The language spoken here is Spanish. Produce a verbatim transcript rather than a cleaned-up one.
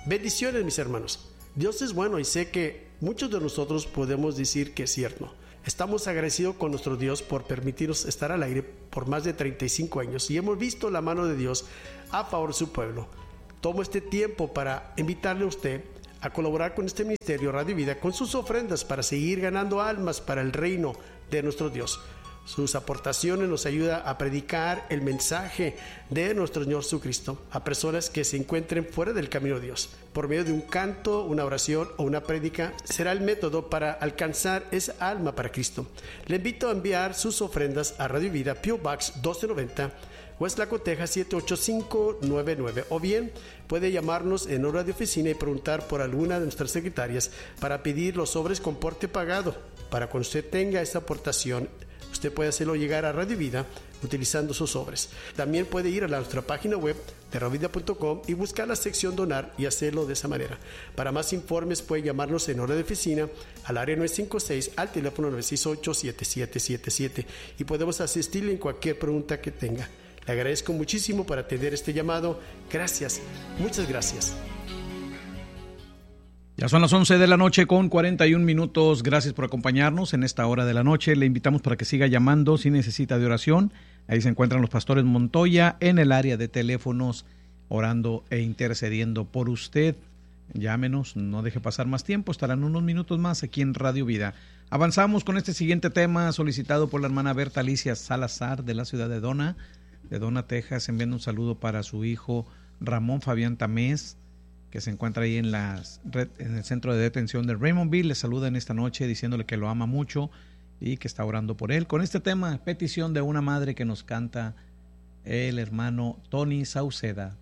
Bendiciones, mis hermanos. Dios es bueno y sé que muchos de nosotros podemos decir que es cierto. Estamos agradecidos con nuestro Dios por permitirnos estar al aire por más de treinta y cinco años y hemos visto la mano de Dios a favor de su pueblo. Tomo este tiempo para invitarle a usted a colaborar con este ministerio Radio Vida con sus ofrendas para seguir ganando almas para el reino de nuestro Dios. Sus aportaciones nos ayudan a predicar el mensaje de nuestro Señor Jesucristo a personas que se encuentren fuera del camino de Dios. Por medio de un canto, una oración o una prédica será el método para alcanzar esa alma para Cristo. Le invito a enviar sus ofrendas a Radio Vida, P O Box doce noventa, West Laco, Texas siete ocho cinco nueve nueve, o bien puede llamarnos en hora de oficina y preguntar por alguna de nuestras secretarias para pedir los sobres con porte pagado. Para cuando usted tenga esta aportación, usted puede hacerlo llegar a Radio Vida utilizando sus sobres. También puede ir a la, nuestra página web de radio vida punto com y buscar la sección donar y hacerlo de esa manera. Para más informes puede llamarnos en hora de oficina al área nueve cinco seis, al teléfono nueve seis ocho, siete siete siete siete, y podemos asistirle en cualquier pregunta que tenga. Le agradezco muchísimo por atender este llamado. Gracias, muchas gracias. Ya son las once de la noche con cuarenta y un minutos. Gracias por acompañarnos en esta hora de la noche. Le invitamos para que siga llamando si necesita de oración. Ahí se encuentran los pastores Montoya en el área de teléfonos, orando e intercediendo por usted. Llámenos, no deje pasar más tiempo. Estarán unos minutos más aquí en Radio Vida. Avanzamos con este siguiente tema solicitado por la hermana Berta Alicia Salazar de la ciudad de Dona, de Dona, Texas, enviando un saludo para su hijo Ramón Fabián Tamés, que se encuentra ahí en, las, en el centro de detención de Raymondville. Le saluda en esta noche diciéndole que lo ama mucho y que está orando por él. Con este tema, petición de una madre que nos canta el hermano Tony Sauceda.